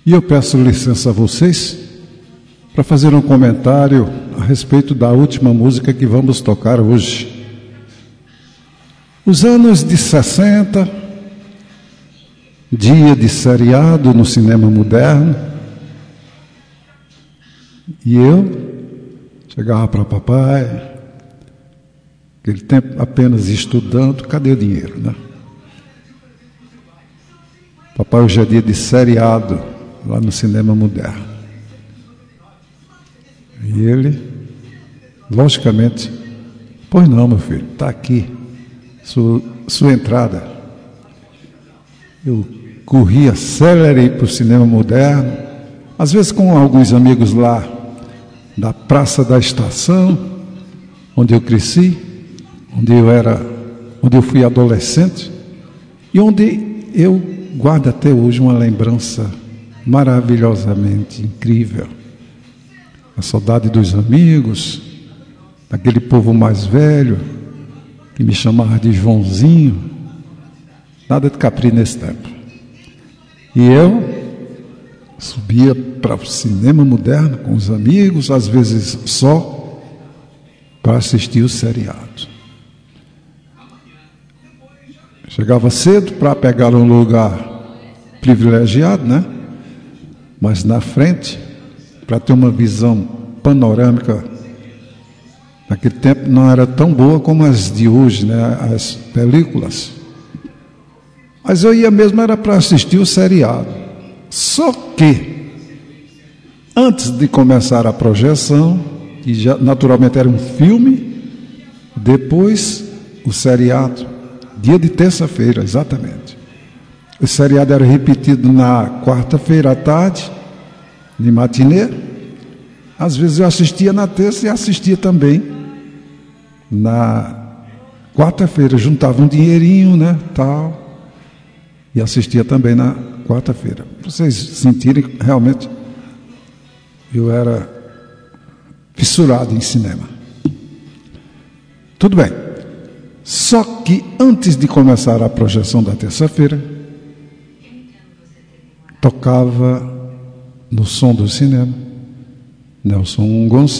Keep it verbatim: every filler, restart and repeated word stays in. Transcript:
E eu peço licença a vocês para fazer um comentário a respeito da última música que vamos tocar hoje. Os anos de sessenta, dia de seriado no cinema moderno, e eu chegava para papai, aquele tempo apenas estudando, cadê o dinheiro, né? Papai, hoje é dia de seriado lá no cinema moderno. E ele, logicamente, pois não, meu filho, está aqui, sua, sua entrada. Eu corria célere para o cinema moderno, às vezes com alguns amigos lá da Praça da Estação, onde eu cresci, onde eu era, onde eu fui adolescente e onde eu guardo até hoje uma lembrança maravilhosamente incrível. A saudade dos amigos, daquele povo mais velho que me chamava de Joãozinho, nada de Capri nesse tempo. E eu subia para o cinema moderno com os amigos, às vezes só, para assistir o seriado. Chegava cedo para pegar um lugar privilegiado, né? Mas na frente, para ter uma visão panorâmica, naquele tempo não era tão boa como as de hoje, né? As películas. Mas eu ia mesmo era para assistir o seriado. Só que, antes de começar a projeção, que já naturalmente era um filme, depois o seriado, dia de terça-feira, exatamente. O seriado era repetido na quarta-feira à tarde, de matinê. Às vezes eu assistia na terça e assistia também na quarta-feira. Juntava um dinheirinho, né, tal, e assistia também na quarta-feira. Para vocês sentirem, realmente, eu era fissurado em cinema. Tudo bem. Só que antes de começar a projeção da terça-feira, tocava no som do cinema Nelson Gonçalves.